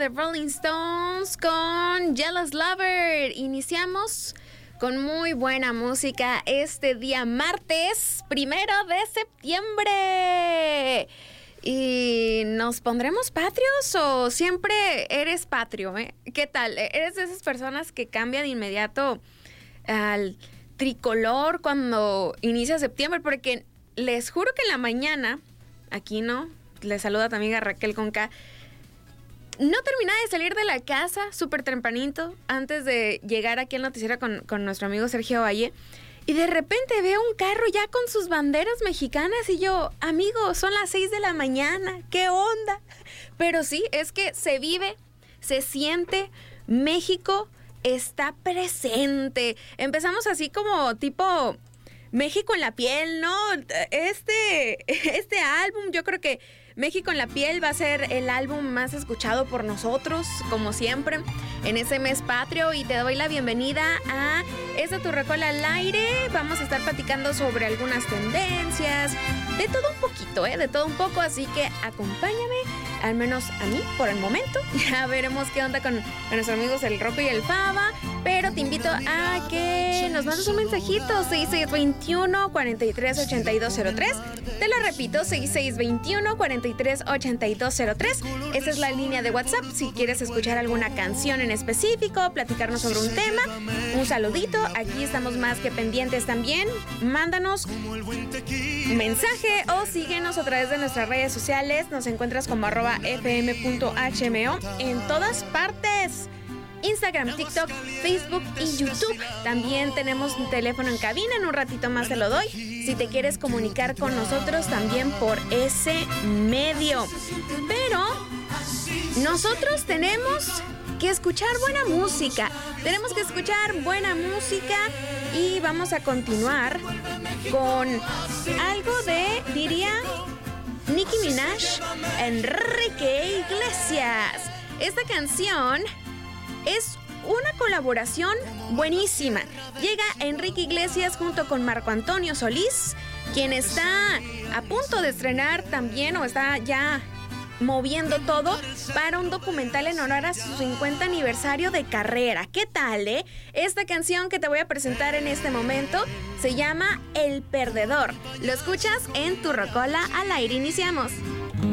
The Rolling Stones con Jealous Lover. Iniciamos con muy buena música este día martes 1 de septiembre. ¿Y nos pondremos patrios o siempre eres patrio? ¿Qué tal? ¿Eres de esas personas que cambia de inmediato al tricolor cuando inicia septiembre? Porque les juro que en la mañana, aquí no, les saluda tu amiga Raquel con K, no terminaba de salir de la casa súper tempranito antes de llegar aquí al noticiero con nuestro amigo Sergio Valle. Y de repente veo un carro ya con sus banderas mexicanas y yo, amigo, son las 6 de la mañana, ¿qué onda? Pero sí, es que se vive, se siente, México está presente. Empezamos así como tipo México en la piel, ¿no? Este álbum, yo creo que México en la piel va a ser el álbum más escuchado por nosotros, como siempre, en ese mes patrio. Y te doy la bienvenida a Tu Rocola al Aire. Vamos a estar platicando sobre algunas tendencias, de todo un poquito, de todo un poco. Así que acompáñame, al menos a mí, por el momento. Ya veremos qué onda con nuestros amigos el Rocco y el Fava. Pero te invito a que nos mandes un mensajito, 6621-438203. Te lo repito, 6621-438203. Esa es la línea de WhatsApp. Si quieres escuchar alguna canción en específico, platicarnos sobre un tema, un saludito, aquí estamos más que pendientes también. Mándanos un mensaje o síguenos a través de nuestras redes sociales. Nos encuentras como @fm.hmo en todas partes. Instagram, TikTok, Facebook y YouTube. También tenemos un teléfono en cabina, en un ratito más te lo doy. Si te quieres comunicar con nosotros también por ese medio. Pero nosotros tenemos que escuchar buena música. Tenemos que escuchar buena música y vamos a continuar con algo de, diría, Nicki Minaj, Enrique Iglesias. Esta canción es una colaboración buenísima. Llega Enrique Iglesias junto con Marco Antonio Solís, quien está a punto de estrenar también, o está ya moviendo todo para un documental en honor a su 50 aniversario de carrera. ¿Qué tal, Esta canción que te voy a presentar en este momento se llama El Perdedor. Lo escuchas en Tu Rocola al Aire. Iniciamos.